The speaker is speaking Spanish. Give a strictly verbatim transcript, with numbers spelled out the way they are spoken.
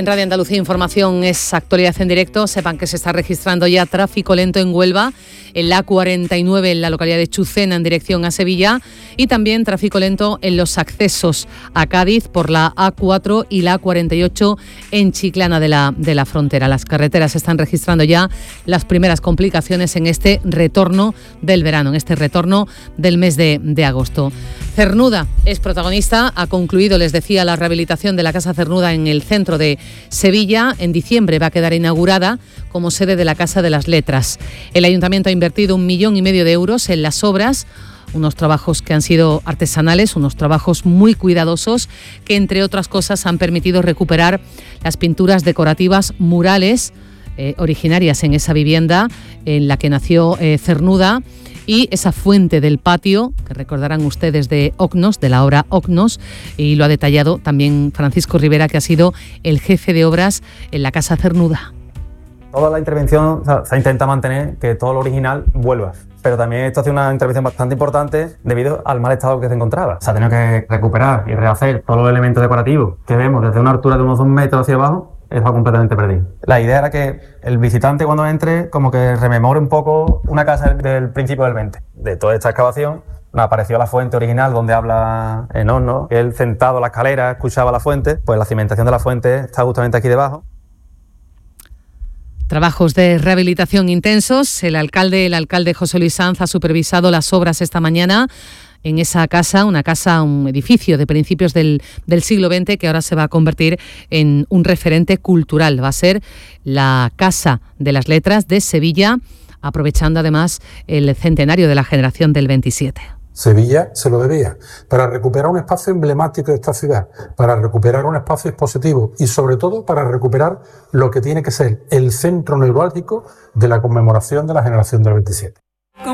En Radio Andalucía Información es actualidad en directo. Sepan que se está registrando ya tráfico lento en Huelva, en la A cuarenta y nueve en la localidad de Chucena en dirección a Sevilla, y también tráfico lento en los accesos a Cádiz por la A cuatro y la A cuarenta y ocho en Chiclana de la, de la Frontera. Las carreteras están registrando ya las primeras complicaciones en este retorno del verano, en este retorno del mes de, de agosto. Cernuda es protagonista, ha concluido, les decía, la rehabilitación de la Casa Cernuda en el centro de Sevilla. En diciembre va a quedar inaugurada como sede de la Casa de las Letras. El Ayuntamiento ha invertido un millón y medio de euros en las obras, unos trabajos que han sido artesanales, unos trabajos muy cuidadosos que, entre otras cosas, han permitido recuperar las pinturas decorativas murales eh, originarias en esa vivienda en la que nació eh, Cernuda, y esa fuente del patio, que recordarán ustedes de Ocnos, de la obra Ocnos, y lo ha detallado también Francisco Rivera, que ha sido el jefe de obras en la Casa Cernuda. Toda la intervención, o sea, se intenta mantener que todo lo original vuelva, pero también esto ha sido una intervención bastante importante debido al mal estado que se encontraba. Se ha tenido que recuperar y rehacer todos los elementos decorativos que vemos desde una altura de unos dos metros hacia abajo. Está completamente perdido. La idea era que el visitante, cuando entre, como que rememore un poco una casa del principio del veinte. De toda esta excavación nos apareció la fuente original donde habla en Hornos. Él, sentado en la escalera, escuchaba la fuente. Pues la cimentación de la fuente está justamente aquí debajo. Trabajos de rehabilitación intensos. El alcalde, el alcalde José Luis Sanz ha supervisado las obras esta mañana en esa casa, una casa, un edificio de principios del, del siglo veinte que ahora se va a convertir en un referente cultural. Va a ser la Casa de las Letras de Sevilla, aprovechando además el centenario de la generación del veintisiete. Sevilla se lo debía, para recuperar un espacio emblemático de esta ciudad, para recuperar un espacio expositivo y sobre todo para recuperar lo que tiene que ser el centro neurálgico de la conmemoración de la generación del veintisiete.